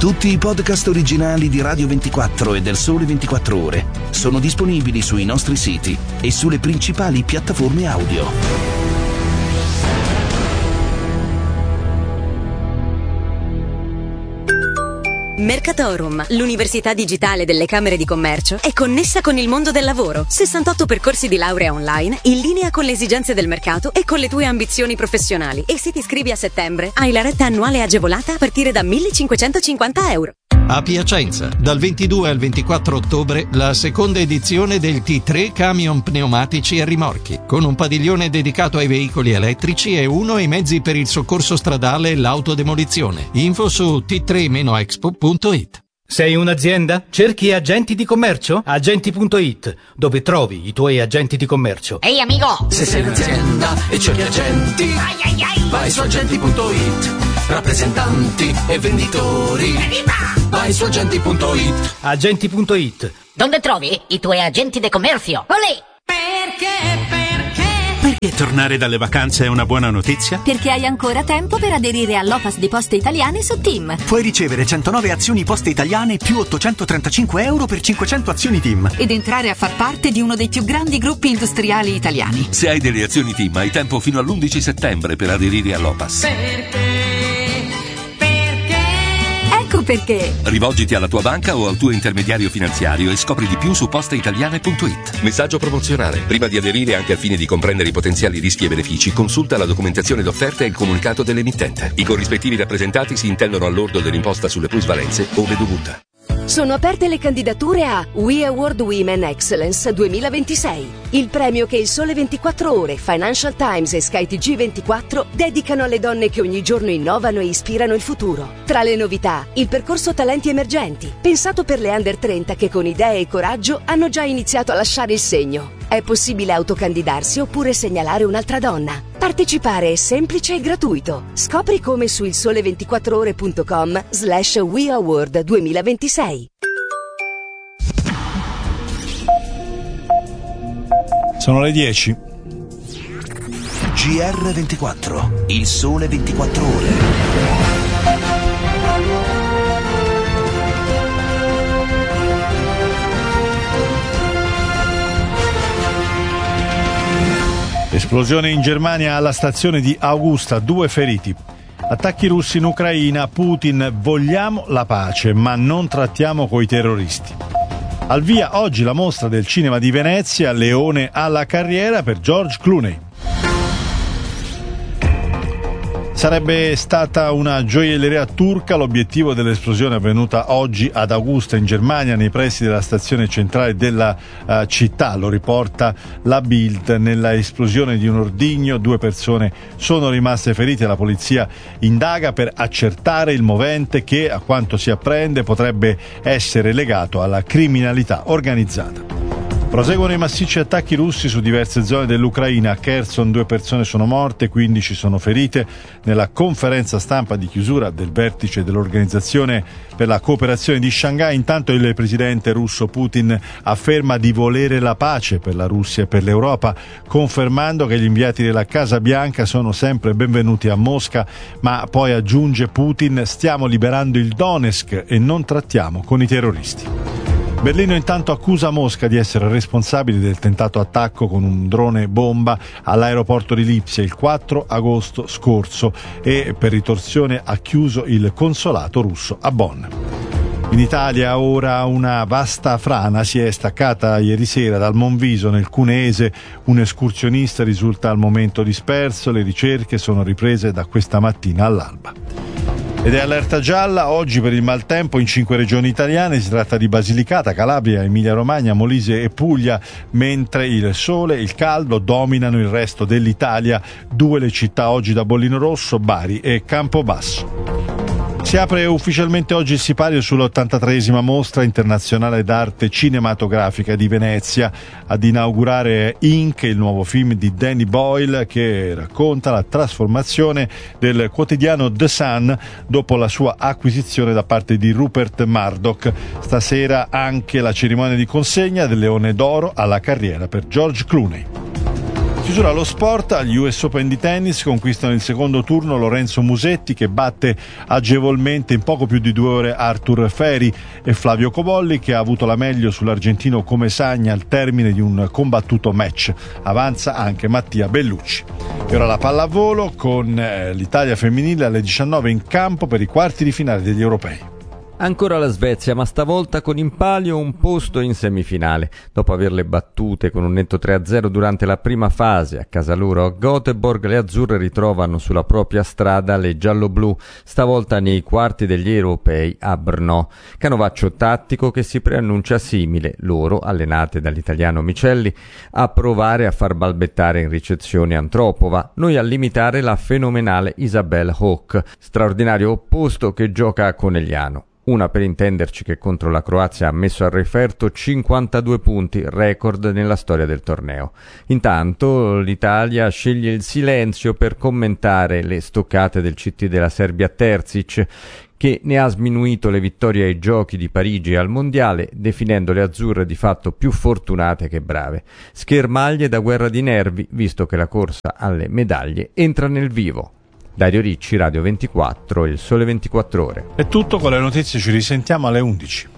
Tutti i podcast originali di Radio 24 e del Sole 24 Ore sono disponibili sui nostri siti e sulle principali piattaforme audio. Mercatorum, l'università digitale delle Camere di Commercio, è connessa con il mondo del lavoro. 68 percorsi di laurea online, in linea con le esigenze del mercato e con le tue ambizioni professionali. E se ti iscrivi a settembre, hai la retta annuale agevolata a partire da €1.550. A Piacenza, dal 22 al 24 ottobre, la seconda edizione del T3 Camion Pneumatici e Rimorchi, con un padiglione dedicato ai veicoli elettrici e uno ai mezzi per il soccorso stradale e l'autodemolizione. Info su t3-expo.it. Sei un'azienda? Cerchi agenti di commercio? Agenti.it, dove trovi i tuoi agenti di commercio. Ehi amico! Se sei un'azienda e cerchi agenti, vai su agenti.it. Rappresentanti e venditori, vai su agenti.it. Agenti.it. Dove trovi i tuoi agenti di commercio? Olè! Perché tornare dalle vacanze è una buona notizia? Perché hai ancora tempo per aderire all'OPAS di Poste Italiane su TIM. Puoi ricevere 109 azioni Poste Italiane più €835 per 500 azioni TIM. Ed entrare a far parte di uno dei più grandi gruppi industriali italiani. Se hai delle azioni TIM hai tempo fino all'11 settembre per aderire all'OPAS. Ecco perché. Rivolgiti alla tua banca o al tuo intermediario finanziario e scopri di più su posteitaliane.it. Messaggio promozionale. Prima di aderire, anche al fine di comprendere i potenziali rischi e benefici, consulta la documentazione d'offerta e il comunicato dell'emittente. I corrispettivi rappresentati si intendono al lordo dell'imposta sulle plusvalenze ove dovuta. Sono aperte le candidature a We Award Women Excellence 2026, il premio che il Sole 24 Ore, Financial Times e SkyTG 24 dedicano alle donne che ogni giorno innovano e ispirano il futuro. Tra le novità, il percorso Talenti Emergenti, pensato per le under 30 che con idee e coraggio hanno già iniziato a lasciare il segno. È possibile autocandidarsi oppure segnalare un'altra donna. Partecipare è semplice e gratuito. Scopri come su ilsole24ore.com/WeAward 2026. Sono le 10. GR24, il Sole 24 Ore. Esplosione in Germania alla stazione di Augusta, 2 feriti. Attacchi russi in Ucraina, Putin, vogliamo la pace, ma non trattiamo coi terroristi. Al via oggi la mostra del cinema di Venezia, Leone alla carriera per George Clooney. Sarebbe stata una gioielleria turca l'obiettivo dell'esplosione avvenuta oggi ad Augusta in Germania, nei pressi della stazione centrale della città. Lo riporta la Bild. Nella esplosione di un ordigno 2 persone sono rimaste ferite. La polizia indaga per accertare il movente che, a quanto si apprende, potrebbe essere legato alla criminalità organizzata. Proseguono i massicci attacchi russi su diverse zone dell'Ucraina. A Kherson 2 persone sono morte, 15 sono ferite. Nella conferenza stampa di chiusura del vertice dell'Organizzazione per la cooperazione di Shanghai, intanto il presidente russo Putin afferma di volere la pace per la Russia e per l'Europa, confermando che gli inviati della Casa Bianca sono sempre benvenuti a Mosca, ma poi aggiunge Putin: stiamo liberando il Donetsk e non trattiamo con i terroristi. Berlino intanto accusa Mosca di essere responsabile del tentato attacco con un drone bomba all'aeroporto di Lipsia il 4 agosto scorso e per ritorsione ha chiuso il consolato russo a Bonn. In Italia ora una vasta frana si è staccata ieri sera dal Monviso nel Cuneese. Un escursionista risulta al momento disperso, le ricerche sono riprese da questa mattina all'alba. Ed è allerta gialla oggi per il maltempo in 5 regioni italiane. Si tratta di Basilicata, Calabria, Emilia-Romagna, Molise e Puglia, mentre il sole e il caldo dominano il resto dell'Italia. 2 le città oggi da bollino rosso, Bari e Campobasso. Si apre ufficialmente oggi il sipario sull'83esima Mostra internazionale d'arte cinematografica di Venezia. Ad inaugurare Ink, il nuovo film di Danny Boyle che racconta la trasformazione del quotidiano The Sun dopo la sua acquisizione da parte di Rupert Murdoch. Stasera anche la cerimonia di consegna del Leone d'Oro alla carriera per George Clooney. Chiusura allo sport, agli US Open di tennis conquistano il secondo turno Lorenzo Musetti, che batte agevolmente in poco più di 2 ore Arthur Feri, e Flavio Cobolli, che ha avuto la meglio sull'argentino Comesaña al termine di un combattuto match. Avanza anche Mattia Bellucci. E ora la pallavolo con l'Italia femminile alle 19 in campo per i quarti di finale degli europei. Ancora la Svezia, ma stavolta con in palio un posto in semifinale. Dopo averle battute con un netto 3-0 durante la prima fase a casa loro a Göteborg, le azzurre ritrovano sulla propria strada le giallo-blu, stavolta nei quarti degli europei a Brno. Canovaccio tattico che si preannuncia simile, loro, allenate dall'italiano Micelli, a provare a far balbettare in ricezione Antropova, noi a limitare la fenomenale Isabelle Hoch, straordinario opposto che gioca a Conegliano. Una, per intenderci, che contro la Croazia ha messo a referto 52 punti, record nella storia del torneo. Intanto l'Italia sceglie il silenzio per commentare le stoccate del CT della Serbia Terzic, che ne ha sminuito le vittorie ai Giochi di Parigi e al Mondiale, definendo le azzurre di fatto più fortunate che brave. Schermaglie da guerra di nervi, visto che la corsa alle medaglie entra nel vivo. Dario Ricci, Radio 24, Il Sole 24 Ore. È tutto, con le notizie ci risentiamo alle 11.